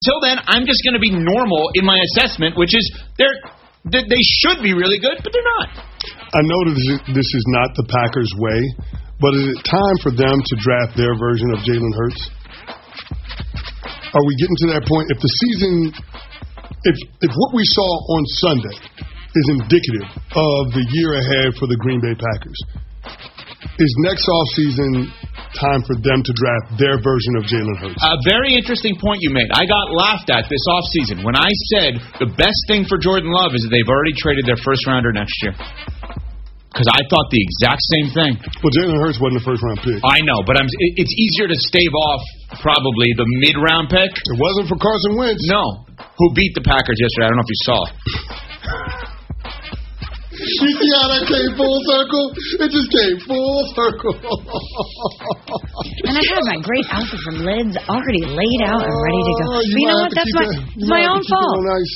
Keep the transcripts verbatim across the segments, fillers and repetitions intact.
Until then, I'm just going to be normal in my assessment, which is they're, they they should be really good, but they're not. I know that this is not the Packers' way, but is it time for them to draft their version of Jalen Hurts? Are we getting to that point? If the season, if if what we saw on Sunday is indicative of the year ahead for the Green Bay Packers, is next offseason time for them to draft their version of Jalen Hurts? A very interesting point you made. I got laughed at this offseason when I said the best thing for Jordan Love is that they've already traded their first rounder next year. Because I thought the exact same thing. Well, Jalen Hurts wasn't a first-round pick. I know, but I'm, it's easier to stave off probably the mid-round pick. It wasn't for Carson Wentz. No. Who beat the Packers yesterday? I don't know if you saw. You see how that came full circle? It just came full circle. And I had my great outfit from Lids already laid out and ready to go. Oh, you but you know what? That's my, that, it's my own fault. Nice.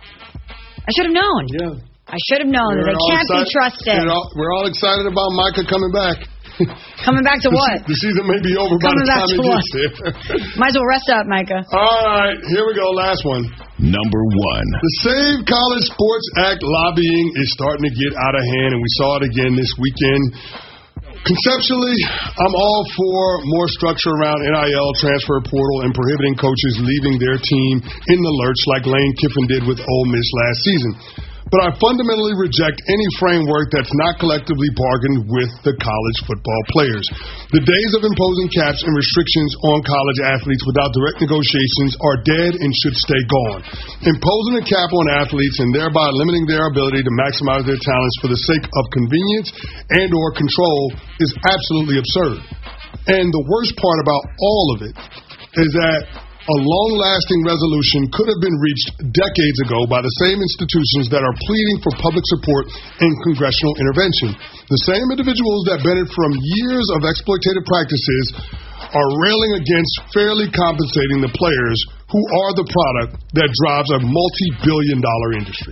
I should have known. Yeah. I should have known we're that they can't excited, be trusted. We're all, we're all excited about Micah coming back. Coming back to the, what? The season may be over by coming the time he gets there. Might as well rest up, Micah. All right, here we go. Last one. Number one. The Save College Sports Act lobbying is starting to get out of hand, and we saw it again this weekend. Conceptually, I'm all for more structure around N I L, transfer portal, and prohibiting coaches leaving their team in the lurch like Lane Kiffin did with Ole Miss last season. But I fundamentally reject any framework that's not collectively bargained with the college football players. The days of imposing caps and restrictions on college athletes without direct negotiations are dead and should stay gone. Imposing a cap on athletes and thereby limiting their ability to maximize their talents for the sake of convenience and or control is absolutely absurd. And the worst part about all of it is that a long-lasting resolution could have been reached decades ago by the same institutions that are pleading for public support and congressional intervention. The same individuals that benefit from years of exploitative practices are railing against fairly compensating the players who are the product that drives a multi-billion dollar industry.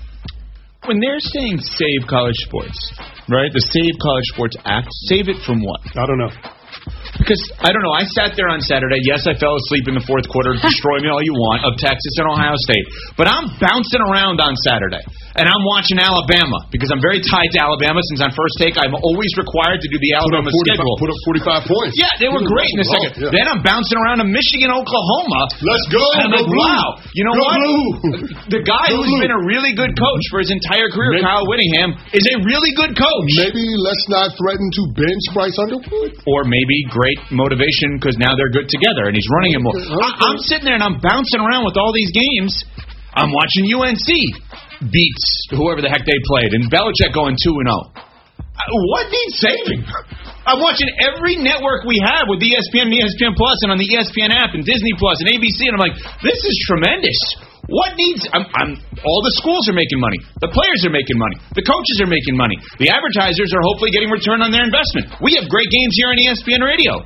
When they're saying save college sports, right, the Save College Sports Act, save it from what? I don't know. Because, I don't know, I sat there on Saturday. Yes, I fell asleep in the fourth quarter. Destroy me all you want of Texas and Ohio State. But I'm bouncing around on Saturday. And I'm watching Alabama because I'm very tied to Alabama since on First Take I'm always required to do the Alabama schedule. Put up forty-five points. Yeah, they were great in the second. Yeah. Then I'm bouncing around to Michigan, Oklahoma. Let's go. And I'm go like, blue. wow. You know go what? Blue. The guy go who's blue. been a really good coach for his entire career, maybe, Kyle Whittingham, is a really good coach. Maybe let's not threaten to bench Bryce Underwood. Or maybe great motivation because now they're good together and he's running it more. Okay. I, I'm sitting there and I'm bouncing around with all these games. I'm watching U N C beats whoever the heck they played, and Belichick going two and oh. What needs saving? I'm watching every network we have with E S P N and E S P N Plus and on the E S P N app and Disney Plus and A B C, and I'm like, this is tremendous. What needs... I'm, I'm, all the schools are making money. The players are making money. The coaches are making money. The advertisers are hopefully getting return on their investment. We have great games here on E S P N Radio.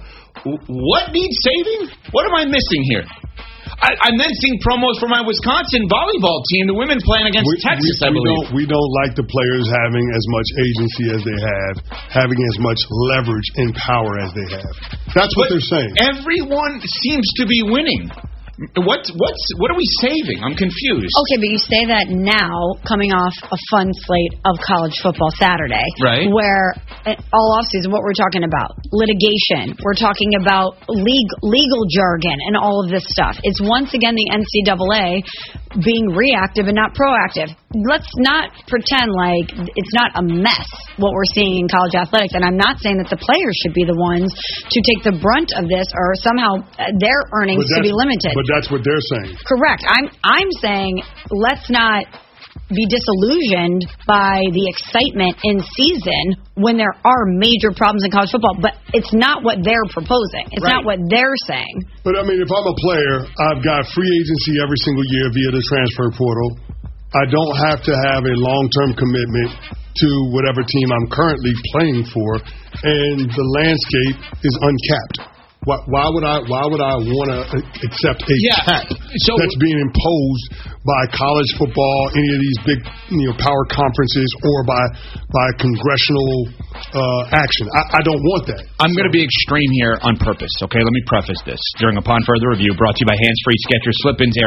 What needs saving? What am I missing here? I, I'm then seeing promos for my Wisconsin volleyball team, the women playing against we, Texas, we, I we believe. Don't, we don't like the players having as much agency as they have, having as much leverage and power as they have. That's what but they're saying. Everyone seems to be winning. What what's what are we saving? I'm confused. Okay, but you say that now, coming off a fun slate of college football Saturday, right? Where all offseason, what we're talking about, litigation. We're talking about legal legal jargon and all of this stuff. It's once again the N C double A being reactive and not proactive. Let's not pretend like it's not a mess what we're seeing in college athletics. And I'm not saying that the players should be the ones to take the brunt of this or somehow their earnings to be limited. But that's what they're saying. Correct. I'm I'm saying let's not be disillusioned by the excitement in season when there are major problems in college football. But it's not what they're proposing. It's right. not what they're saying. But, I mean, if I'm a player, I've got free agency every single year via the transfer portal. I don't have to have a long-term commitment to whatever team I'm currently playing for, and the landscape is uncapped. Why, why would I? Why would I want to accept a yeah. cap so, that's being imposed by college football, any of these big, you know, power conferences, or by by congressional uh, action? I, I don't want that. I'm so. going to be extreme here on purpose. Okay, let me preface this. During Upon Further Review, brought to you by Hands Free Skechers Slip-ins, Air